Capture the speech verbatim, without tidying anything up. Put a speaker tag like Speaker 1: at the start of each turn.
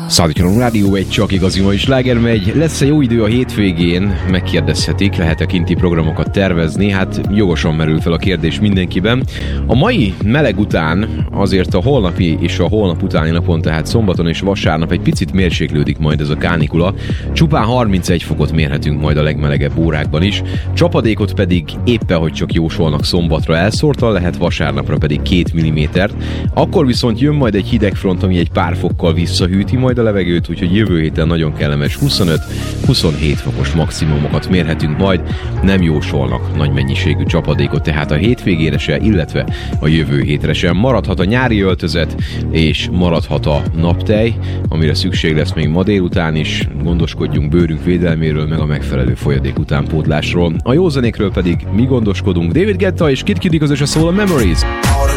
Speaker 1: Szállítjanom Rádió egy csak igazi mai sláger megy. Lesz-e jó idő a hétvégén? Megkérdezhetik, lehet-e kinti programokat tervezni? Hát jogosan merül fel a kérdés mindenkiben. A mai meleg után azért a holnapi és a holnap utáni napon, tehát szombaton és vasárnap egy picit mérséklődik majd ez a kánikula. Csupán harmincegy fokot mérhetünk majd a legmelegebb órákban is. Csapadékot pedig éppen, hogy csak jósolnak szombatra elszórtan, lehet vasárnapra pedig két millimétert. Akkor viszont jön majd egy hidegfront, ami egy pár fokkal visszahűti majd a levegőt, úgyhogy jövő héten nagyon kellemes huszonöt-huszonhét fokos maximumokat mérhetünk majd. Nem jósolnak nagy mennyiségű csapadékot, tehát a hétvégére se, illetve a jövő hétre sem. Maradhat a nyári öltözet, és maradhat a naptej, amire szükség lesz még ma délután is. Gondoskodjunk bőrünk védelméről, meg a megfelelő folyadék utánpótlásról. A jó zenékről pedig mi gondoskodunk. David Guetta és Kid Cudi közös a szól a Memories.